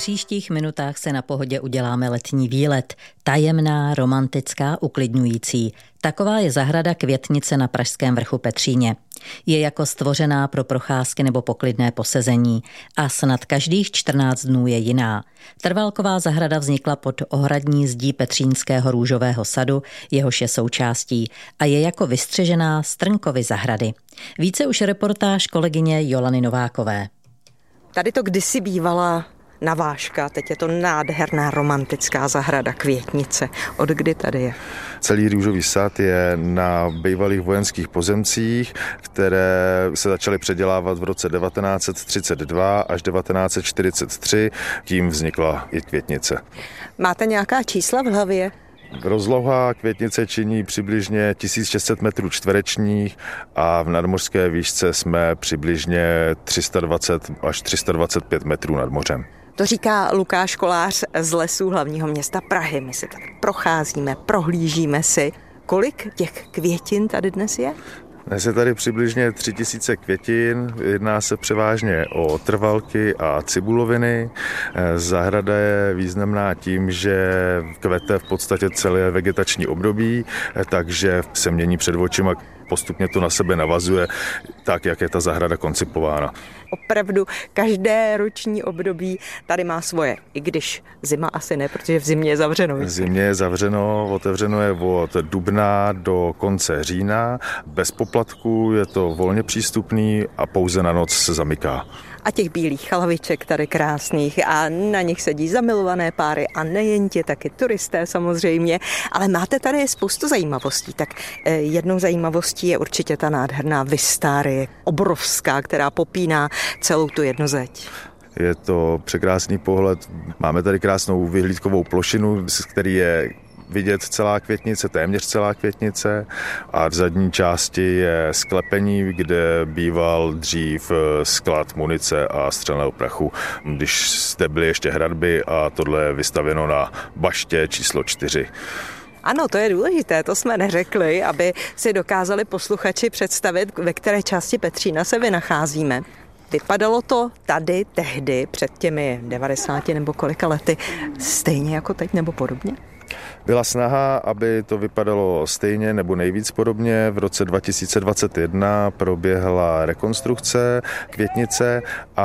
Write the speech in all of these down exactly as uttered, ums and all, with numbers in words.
příštích minutách se na Pohodě uděláme letní výlet. Tajemná, romantická, uklidňující. Taková je zahrada Květnice na pražském vrchu Petříně. Je jako stvořená pro procházky nebo poklidné posezení a snad každých čtrnáct dnů je jiná. Trvalková zahrada vznikla pod ohradní zdí Petřínského růžového sadu, jehož je součástí, a je jako vystřežená z Trnkovy zahrady. Více už reportáž kolegyně Jolany Novákové. Tady to kdysi bývala navážka, teď je to nádherná romantická zahrada Květnice. Od kdy tady je? Celý růžový sad je na bývalých vojenských pozemcích, které se začaly předělávat v roce devatenáct set třicet dva až devatenáct set čtyřicet tři. Tím vznikla i Květnice. Máte nějaká čísla v hlavě? Rozloha Květnice činí přibližně tisíc šest set metrů čtverečních a v nadmořské výšce jsme přibližně tři sta dvacet až tři sta dvacet pět metrů nad mořem. To říká Lukáš Kolář z lesů hlavního města Prahy. My si tady procházíme, prohlížíme si. Kolik těch květin tady dnes je? Dnes je tady přibližně tři tisíce květin, jedná se převážně o trvalky a cibuloviny. Zahrada je významná tím, že kvete v podstatě celé vegetační období, takže se mění před očima, postupně to na sebe navazuje, tak, jak je ta zahrada koncipována. Opravdu každé roční období tady má svoje, i když zima asi ne, protože v zimě je zavřeno. V zimě je zavřeno, otevřeno je od dubna do konce října, bez poplatku, je to volně přístupný a pouze na noc se zamyká. A těch bílých laviček tady krásných a na nich sedí zamilované páry a nejen ti, taky turisté samozřejmě, ale máte tady spoustu zajímavostí, tak jednou zajímavostí je určitě ta nádherná Vistáry, obrovská, která popíná celou tu jednozeď. Je to překrásný pohled, máme tady krásnou vyhlídkovou plošinu, z který je vidět celá Květnice, téměř celá Květnice, a v zadní části je sklepení, kde býval dřív sklad munice a střelného prachu, když zde byly ještě hradby, a tohle je vystavěno na baště číslo čtyři. Ano, to je důležité, to jsme neřekli, aby si dokázali posluchači představit, ve které části Petřína se vynacházíme. Vypadalo to tady tehdy před těmi devadesáti nebo kolika lety stejně jako teď nebo podobně? Byla snaha, aby to vypadalo stejně nebo nejvíc podobně. V roce dva tisíce dvacet jedna proběhla rekonstrukce Květnice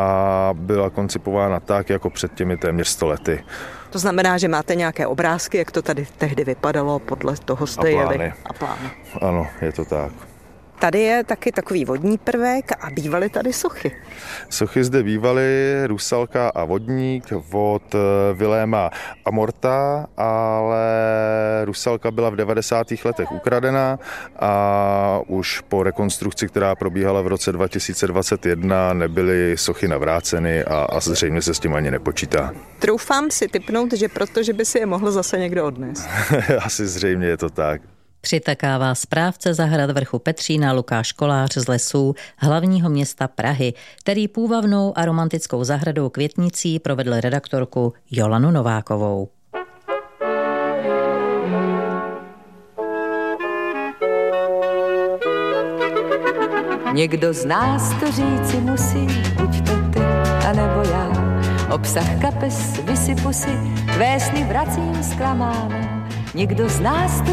a byla koncipována tak, jako před těmi téměř sto lety. To znamená, že máte nějaké obrázky, jak to tady tehdy vypadalo, podle toho jste jeli? A plány. Ano, je to tak. Tady je taky takový vodní prvek a bývaly tady sochy. Sochy zde bývaly, Rusalka a Vodník od Viléma Amorta, ale Rusalka byla v devadesátých letech ukradena a už po rekonstrukci, která probíhala v roce dva tisíce dvacet jedna, nebyly sochy navráceny a, a zřejmě se s tím ani nepočítá. Troufám si tipnout, že protože by si je mohl zase někdo odnést. Asi zřejmě je to tak. Přitakává správce zahrad vrchu Petřína Lukáš Kolář z lesů hlavního města Prahy, který půvabnou a romantickou zahradou Květnicí provedl redaktorku Jolanu Novákovou. Někdo z nás to říci musí, buď to ty, anebo já. Obsah kapes vysypu si, tvé sny vracím zklamána. Někdo z nás to